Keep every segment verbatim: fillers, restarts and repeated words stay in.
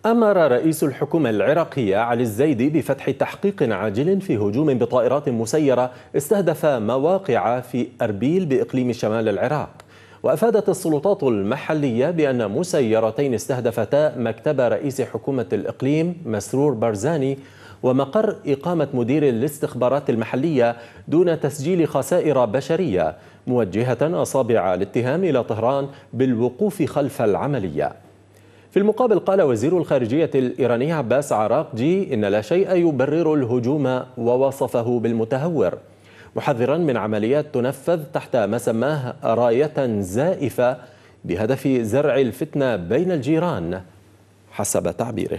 أمر رئيس الحكومة العراقية علي الزيدي بفتح تحقيق عاجل في هجوم بطائرات مسيرة استهدف مواقع في أربيل بإقليم شمال العراق. وأفادت السلطات المحلية بأن مسيرتين استهدفتا مكتب رئيس حكومة الإقليم مسرور برزاني ومقر إقامة مدير الاستخبارات المحلية دون تسجيل خسائر بشرية، موجهة أصابع الاتهام إلى طهران بالوقوف خلف العملية. في المقابل قال وزير الخارجية الإيراني عباس عراقجي إن لا شيء يبرر الهجوم ووصفه بالمتهور، محذرا من عمليات تنفذ تحت ما سماه راية زائفة بهدف زرع الفتنة بين الجيران حسب تعبيره.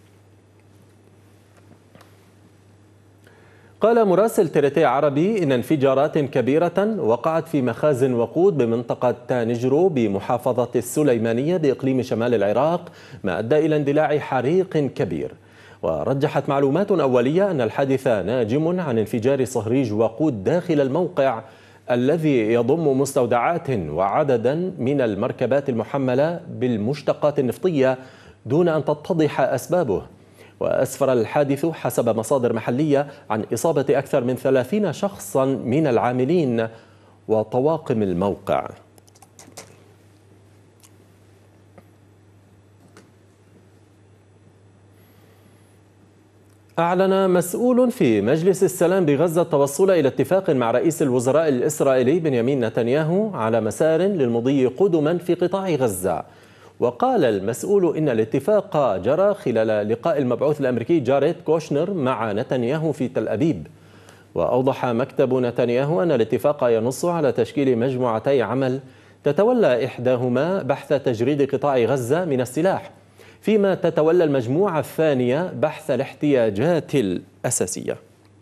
قال مراسل تريتي عربي إن انفجارات كبيرة وقعت في مخازن وقود بمنطقة تانجرو بمحافظة السليمانية بإقليم شمال العراق ما أدى إلى اندلاع حريق كبير. ورجحت معلومات أولية أن الحادث ناجم عن انفجار صهريج وقود داخل الموقع الذي يضم مستودعات وعددا من المركبات المحملة بالمشتقات النفطية دون أن تتضح أسبابه. وأسفر الحادث حسب مصادر محلية عن إصابة أكثر من ثلاثين شخصا من العاملين وطواقم الموقع. أعلن مسؤول في مجلس السلام بغزة التوصل إلى اتفاق مع رئيس الوزراء الإسرائيلي بنيامين نتنياهو على مسار للمضي قدما في قطاع غزة. وقال المسؤول إن الاتفاق جرى خلال لقاء المبعوث الأمريكي جاريد كوشنر مع نتنياهو في تل أبيب. وأوضح مكتب نتنياهو أن الاتفاق ينص على تشكيل مجموعتي عمل تتولى إحداهما بحث تجريد قطاع غزة من السلاح، فيما تتولى المجموعة الثانية بحث الاحتياجات الأساسية.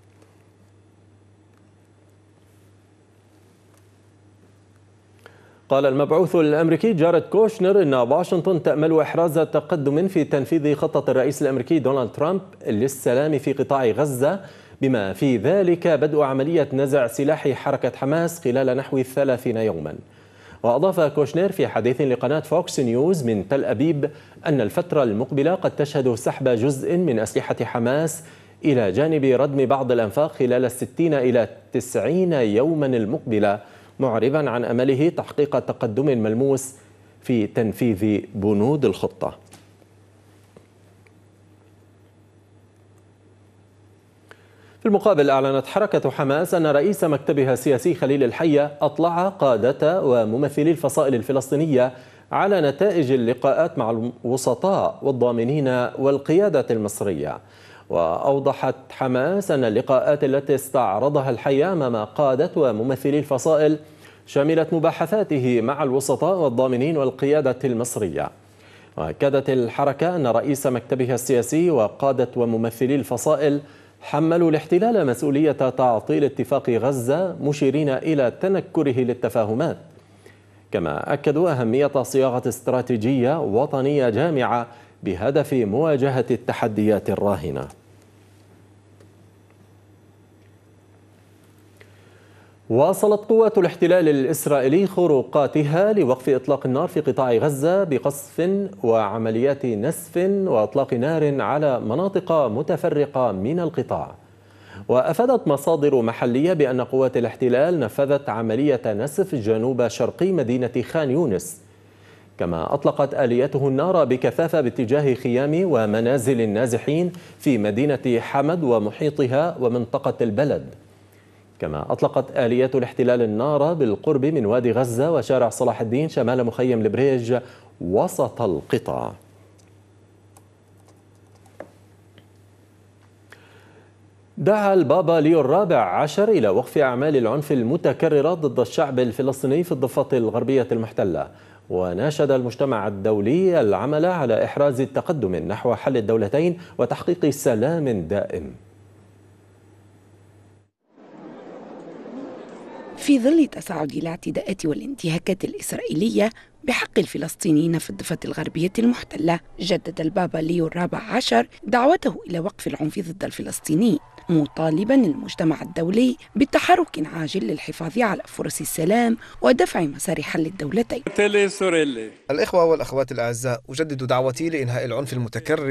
قال المبعوث الأمريكي جاريد كوشنر إن واشنطن تأمل إحراز تقدم في تنفيذ خطة الرئيس الأمريكي دونالد ترامب للسلام في قطاع غزة، بما في ذلك بدء عملية نزع سلاح حركة حماس خلال نحو ثلاثين يوما. وأضاف كوشنر في حديث لقناة فوكس نيوز من تل أبيب أن الفترة المقبلة قد تشهد سحب جزء من أسلحة حماس إلى جانب ردم بعض الأنفاق خلال الستين إلى تسعين يوما المقبلة، معربا عن أمله تحقيق تقدم ملموس في تنفيذ بنود الخطة. في المقابل أعلنت حركة حماس أن رئيس مكتبها السياسي خليل الحية أطلع قادة وممثلي الفصائل الفلسطينية على نتائج اللقاءات مع الوسطاء والضامنين والقيادة المصرية. وأوضحت حماس أن اللقاءات التي استعرضها الحية أمام قادة وممثلي الفصائل شملت مباحثاته مع الوسطاء والضامنين والقيادة المصرية. وأكدت الحركة أن رئيس مكتبها السياسي وقادة وممثلي الفصائل حملوا الاحتلال مسؤولية تعطيل اتفاق غزة، مشيرين إلى تنكره للتفاهمات. كما أكدوا أهمية صياغة استراتيجية وطنية جامعة بهدف مواجهة التحديات الراهنة. واصلت قوات الاحتلال الإسرائيلي خروقاتها لوقف إطلاق النار في قطاع غزة بقصف وعمليات نسف وإطلاق نار على مناطق متفرقة من القطاع. وأفادت مصادر محلية بأن قوات الاحتلال نفذت عملية نسف جنوب شرقي مدينة خان يونس، كما أطلقت آليته النار بكثافة باتجاه خيام ومنازل النازحين في مدينة حمد ومحيطها ومنطقة البلد. كما أطلقت آليات الاحتلال النار بالقرب من وادي غزة وشارع صلاح الدين شمال مخيم البريج وسط القطاع. دعا البابا ليو الرابع عشر إلى وقف أعمال العنف المتكررة ضد الشعب الفلسطيني في الضفة الغربية المحتلة، وناشد المجتمع الدولي العمل على إحراز التقدم نحو حل الدولتين وتحقيق سلام دائم. في ظل تصاعد الاعتداءات والانتهاكات الإسرائيلية بحق الفلسطينيين في الضفة الغربية المحتلة، جدد البابا ليو الرابع عشر دعوته إلى وقف العنف ضد الفلسطينيين، مطالبا المجتمع الدولي بتحرك عاجل للحفاظ على فرص السلام ودفع مسار حل الدولتين. الإخوة والأخوات الأعزاء، أجدد دعوتي لإنهاء العنف المتكرر